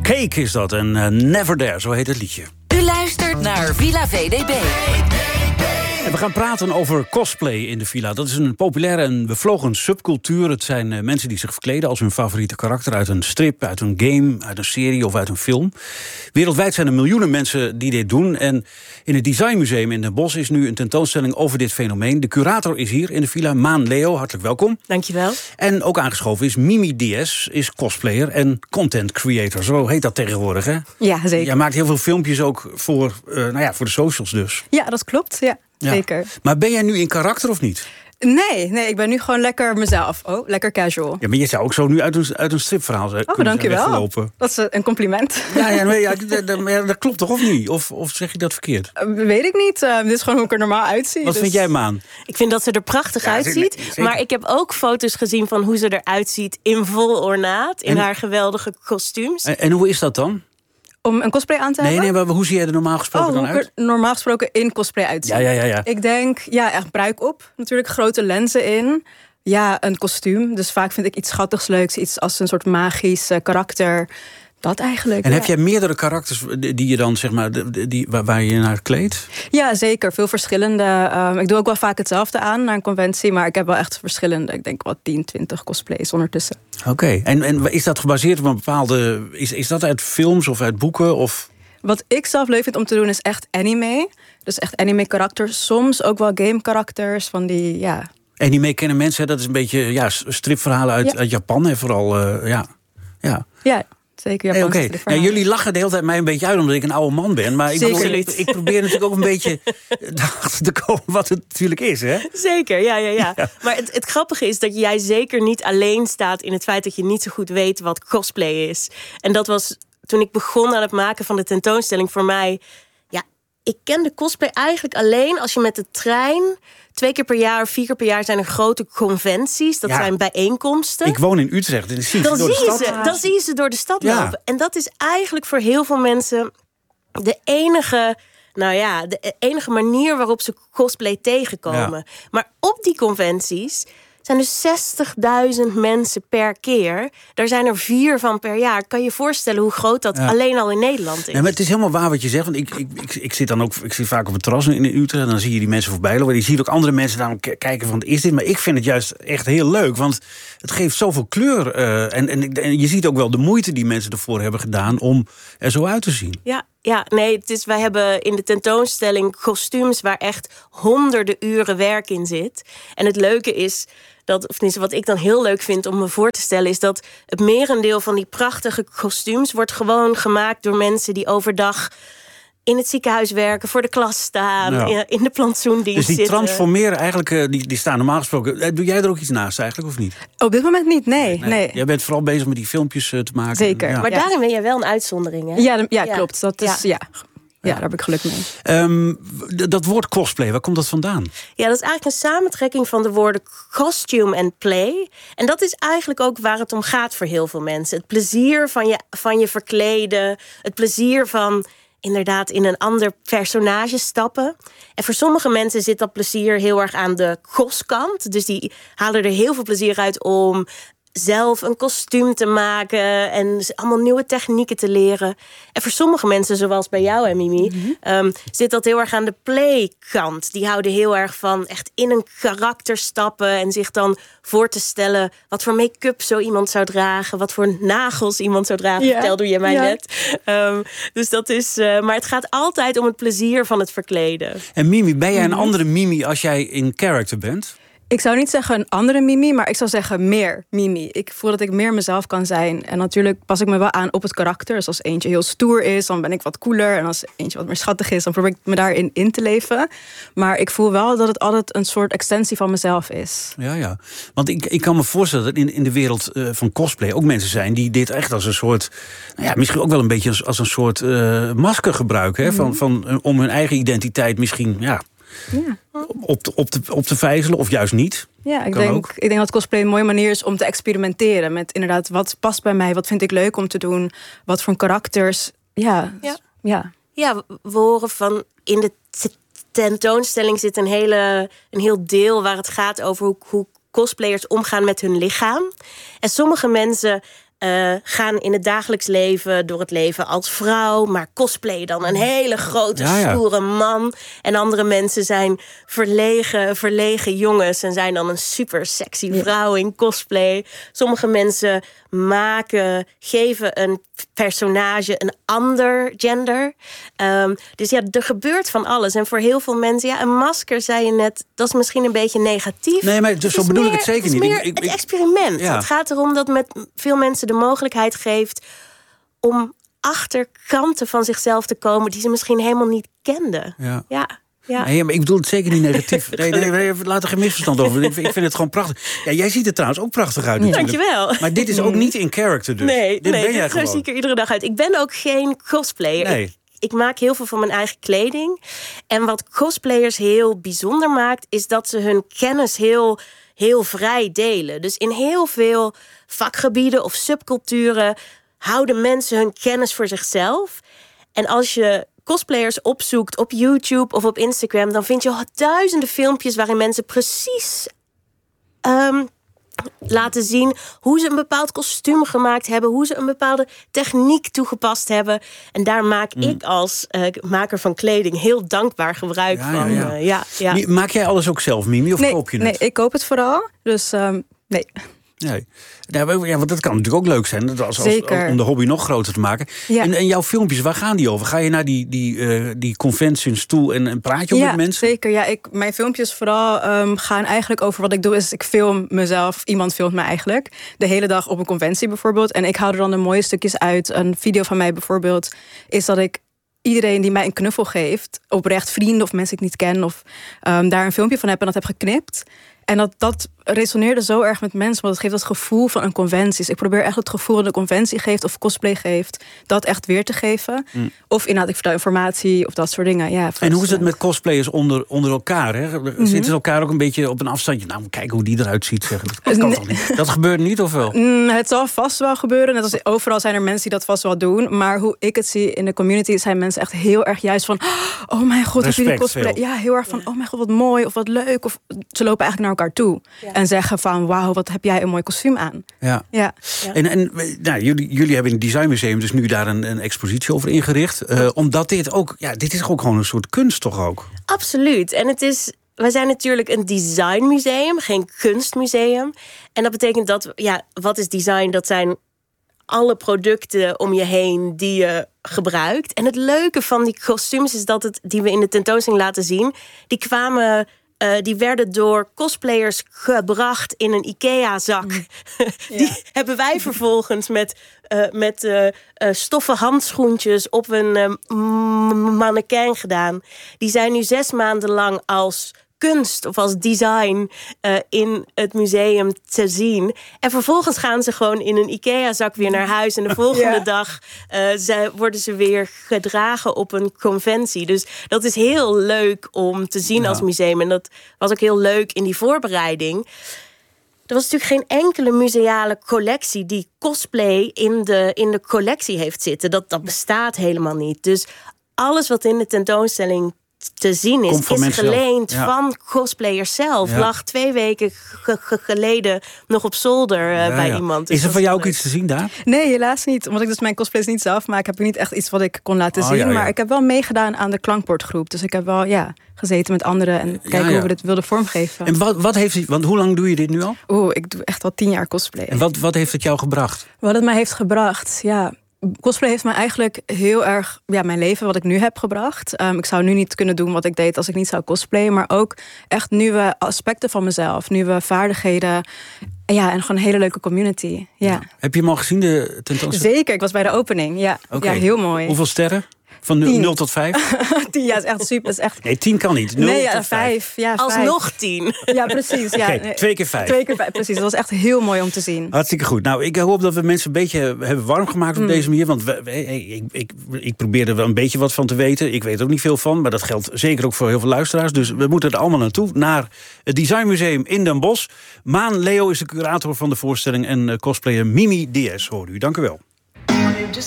Cake is dat en Never There, zo heet het liedje. U luistert naar Villa VDB. En we gaan praten over cosplay in de villa. Dat is een populaire en bevlogen subcultuur. Het zijn mensen die zich verkleden als hun favoriete karakter uit een strip, uit een game, uit een serie of uit een film. Wereldwijd zijn er miljoenen mensen die dit doen. En in het Designmuseum in Den Bosch is nu een tentoonstelling over dit fenomeen. De curator is hier in de villa, Maan Leo. Hartelijk welkom. Dankjewel. En ook aangeschoven is Mimi Diaz, is cosplayer en content creator. Zo heet dat tegenwoordig, hè? Ja, zeker. Jij maakt heel veel filmpjes ook voor de socials dus. Ja, dat klopt. Ja. Zeker. Maar ben jij nu in karakter of niet? Nee, ik ben nu gewoon lekker mezelf. Oh, lekker casual. Ja, maar je zou ook zo nu uit een stripverhaal zijn. Oh, dankjewel. Dat is een compliment. Ja, dat klopt toch, of niet? Of zeg je dat verkeerd? Weet ik niet. Dit is gewoon hoe ik er normaal uitzie. Wat vind jij, Maan? Ik vind dat ze er prachtig uitziet. Zeker. Maar ik heb ook foto's gezien van hoe ze eruit ziet in vol ornaat. In haar geweldige kostuums. En hoe is dat dan? Om een cosplay aan te hebben? Nee, maar hoe zie jij er normaal gesproken dan uit? Hoe ik er normaal gesproken in cosplay uitzie. Ja. Ik denk, echt bruik op. Natuurlijk grote lenzen in. Ja, een kostuum. Dus vaak vind ik iets schattigs leuks. Iets als een soort magisch karakter. Dat eigenlijk. En heb jij meerdere karakters die je dan, zeg maar, waar je je naar kleedt? Ja, zeker. Veel verschillende. Ik doe ook wel vaak hetzelfde aan naar een conventie. Maar ik heb wel echt verschillende. Ik denk wel 10, 20 cosplays ondertussen. Oké. En is dat gebaseerd op een bepaalde... Is dat uit films of uit boeken? Of... Wat ik zelf leuk vind om te doen is echt anime. Dus echt anime karakters. Soms ook wel game karakters van die, Anime kennen mensen, dat is een beetje stripverhalen uit Japan. En vooral, Ja, zeker. Oké. Nou, jullie lachen de hele tijd mij een beetje uit omdat ik een oude man ben. Maar ik probeer natuurlijk ook een beetje erachter te komen wat het natuurlijk is, hè? Zeker, ja. Maar het grappige is dat jij zeker niet alleen staat in het feit dat je niet zo goed weet wat cosplay is. En dat was toen ik begon aan het maken van de tentoonstelling voor mij. Ja, ik kende cosplay eigenlijk alleen als je met de trein 2 keer per jaar, 4 keer per jaar zijn er grote conventies. Dat zijn bijeenkomsten. Ik woon in Utrecht. Dan zie je ze door de stad lopen. En dat is eigenlijk voor heel veel mensen de enige manier waarop ze cosplay tegenkomen. Ja. Maar op die conventies zijn er 60.000 mensen per keer. Daar zijn er 4 van per jaar. Kan je voorstellen hoe groot dat alleen al in Nederland is? Ja, maar het is helemaal waar wat je zegt. Want ik zit vaak op het terras in Utrecht. En dan zie je die mensen voorbij lopen. Je ziet ook andere mensen daarom kijken van, is dit? Maar ik vind het juist echt heel leuk. Want het geeft zoveel kleur. En je ziet ook wel de moeite die mensen ervoor hebben gedaan om er zo uit te zien. Wij hebben in de tentoonstelling kostuums waar echt honderden uren werk in zit. En het leuke is wat ik dan heel leuk vind om me voor te stellen, is dat het merendeel van die prachtige kostuums wordt gewoon gemaakt door mensen die overdag in het ziekenhuis werken, voor de klas staan, in de plantsoendienst zitten. Dus die transformeren eigenlijk, die staan normaal gesproken. Doe jij er ook iets naast eigenlijk, of niet? Op dit moment niet, nee. Jij bent vooral bezig met die filmpjes te maken. Zeker. Ja. Maar daarin ben jij wel een uitzondering, hè? Ja, klopt. Dat is, daar heb ik geluk mee. Dat woord cosplay, waar komt dat vandaan? Ja, dat is eigenlijk een samentrekking van de woorden costume en play. En dat is eigenlijk ook waar het om gaat voor heel veel mensen. Het plezier van je verkleden. Het plezier van inderdaad in een ander personage stappen. En voor sommige mensen zit dat plezier heel erg aan de coskant. Dus die halen er heel veel plezier uit om zelf een kostuum te maken en allemaal nieuwe technieken te leren. En voor sommige mensen, zoals bij jou en Mimi, zit dat heel erg aan de playkant. Die houden heel erg van echt in een karakter stappen en zich dan voor te stellen wat voor make-up zo iemand zou dragen, wat voor nagels iemand zou dragen, vertelde je mij net. Dus dat is, maar het gaat altijd om het plezier van het verkleden. En Mimi, ben jij een andere Mimi als jij in character bent? Ik zou niet zeggen een andere Mimi, maar ik zou zeggen meer Mimi. Ik voel dat ik meer mezelf kan zijn. En natuurlijk pas ik me wel aan op het karakter. Dus als eentje heel stoer is, dan ben ik wat cooler. En als eentje wat meer schattig is, dan probeer ik me daarin in te leven. Maar ik voel wel dat het altijd een soort extensie van mezelf is. Ja. Want ik kan me voorstellen dat in de wereld van cosplay ook mensen zijn die dit echt als een soort, misschien ook wel een beetje als een soort masker gebruiken. Hè? Om hun eigen identiteit misschien op te vijzelen of juist niet. Ja, ik denk dat cosplay een mooie manier is om te experimenteren met inderdaad wat past bij mij, wat vind ik leuk om te doen, wat voor karakters. Ja, we horen van in de tentoonstelling zit een heel deel waar het gaat over hoe cosplayers omgaan met hun lichaam. En sommige mensen gaan in het dagelijks leven door het leven als vrouw, maar cosplay dan een hele grote, stoere man. En andere mensen zijn verlegen jongens en zijn dan een super sexy vrouw in cosplay. Sommige mensen geven een personage een ander gender. Dus ja, er gebeurt van alles. En voor heel veel mensen, een masker, zei je net, dat is misschien een beetje negatief. Nee, maar zo bedoel ik het zeker niet. Het experiment. Ja. Het gaat erom dat met veel mensen de mogelijkheid geeft om achter kanten van zichzelf te komen die ze misschien helemaal niet kenden. Ja. Nee, maar ik bedoel het zeker niet negatief. Nee, laat er geen misverstand over. Ik vind het gewoon prachtig. Ja, jij ziet er trouwens ook prachtig uit natuurlijk. Dankjewel. Maar dit is ook niet in character dus. Nee, dit zie ik er iedere dag uit. Ik ben ook geen cosplayer. Nee. Ik maak heel veel van mijn eigen kleding. En wat cosplayers heel bijzonder maakt, is dat ze hun kennis heel vrij delen. Dus in heel veel vakgebieden of subculturen houden mensen hun kennis voor zichzelf. En als je cosplayers opzoekt op YouTube of op Instagram, dan vind je duizenden filmpjes waarin mensen precies laten zien hoe ze een bepaald kostuum gemaakt hebben, hoe ze een bepaalde techniek toegepast hebben. En daar maak ik als maker van kleding heel dankbaar gebruik van. Ja. Maak jij alles ook zelf, Mimi, of koop je het? Nee, ik koop het vooral. Dus nee. Nee. Ja, want dat kan natuurlijk ook leuk zijn om de hobby nog groter te maken. Ja. En jouw filmpjes, waar gaan die over? Ga je naar die conventions toe en praat je ook met mensen? Zeker. Ja, mijn filmpjes vooral gaan eigenlijk over wat ik doe. Is ik film mezelf, iemand filmt me eigenlijk. De hele dag op een conventie bijvoorbeeld. En ik hou er dan de mooie stukjes uit. Een video van mij bijvoorbeeld is dat ik iedereen die mij een knuffel geeft, oprecht vrienden of mensen die ik niet ken, of daar een filmpje van heb en dat heb geknipt. En dat resoneerde zo erg met mensen, want het geeft dat gevoel van een conventie. Dus ik probeer echt het gevoel dat een conventie geeft of cosplay geeft, dat echt weer te geven. Of inderdaad, ik vertel informatie of dat soort dingen. Ja, en hoe is het met cosplayers onder elkaar? Hè? Zitten ze elkaar ook een beetje op een afstandje? Nou, kijken hoe die eruit ziet. Zeggen. Dat kan toch niet? Dat gebeurt niet, of wel? Het zal vast wel gebeuren. Net als overal zijn er mensen die dat vast wel doen. Maar hoe ik het zie in de community, zijn mensen echt heel erg juist van, oh mijn god, heb jullie cosplay? Ja, heel erg van, oh mijn god, wat mooi of wat leuk. Of ze lopen eigenlijk naar elkaar toe. Ja. En zeggen van, wauw, wat heb jij een mooi kostuum aan. Ja. En jullie hebben in het Designmuseum dus nu daar een expositie over ingericht. Omdat dit ook, dit is ook gewoon een soort kunst toch ook? Absoluut. En wij zijn natuurlijk een designmuseum, geen kunstmuseum. En dat betekent dat, wat is design? Dat zijn alle producten om je heen die je gebruikt. En het leuke van die kostuums is dat die we in de tentoonstelling laten zien, die werden door cosplayers gebracht in een IKEA-zak. Die hebben wij vervolgens met stoffen handschoentjes op een mannequin gedaan. Die zijn nu 6 maanden lang als kunst of als design in het museum te zien. En vervolgens gaan ze gewoon in een IKEA-zak weer naar huis. En de volgende dag worden ze weer gedragen op een conventie. Dus dat is heel leuk om te zien als museum. En dat was ook heel leuk in die voorbereiding. Er was natuurlijk geen enkele museale collectie die cosplay in de collectie heeft zitten. Dat bestaat helemaal niet. Dus alles wat in de tentoonstelling te zien is geleend van cosplayers zelf. Lag 2 weken geleden nog op zolder bij iemand. Dus is er voor jou ook iets te zien daar? Nee, helaas niet. Omdat ik dus mijn cosplays niet zelf maak, heb ik niet echt iets wat ik kon laten zien. Maar ik heb wel meegedaan aan de klankbordgroep. Dus ik heb wel gezeten met anderen en kijken hoe we dit wilden vormgeven. En wat heeft want hoe lang doe je dit nu al? Ik doe echt al 10 jaar cosplay. En wat heeft het jou gebracht? Wat het mij heeft gebracht, cosplay heeft me eigenlijk heel erg mijn leven wat ik nu heb gebracht. Ik zou nu niet kunnen doen wat ik deed als ik niet zou cosplayen. Maar ook echt nieuwe aspecten van mezelf. Nieuwe vaardigheden. En gewoon een hele leuke community. Ja. Heb je hem al gezien, de tentoonstelling? Zeker, ik was bij de opening. Ja, heel mooi. Hoeveel sterren? Van 0 tot 5? 10, is echt super. Is echt... Nee, 10 kan niet. 0 tot 5. Alsnog 10. Ja, precies. Ja. 2 keer 5. 2 keer 5, precies. Dat was echt heel mooi om te zien. Hartstikke goed. Nou, ik hoop dat we mensen een beetje hebben warm gemaakt op deze manier. Want ik probeer er wel een beetje wat van te weten. Ik weet er ook niet veel van, maar dat geldt zeker ook voor heel veel luisteraars. Dus we moeten er allemaal naartoe. Naar het Designmuseum in Den Bosch. Maan Leo is de curator van de voorstelling en cosplayer Mimi DS. Hoor u. Dank u wel.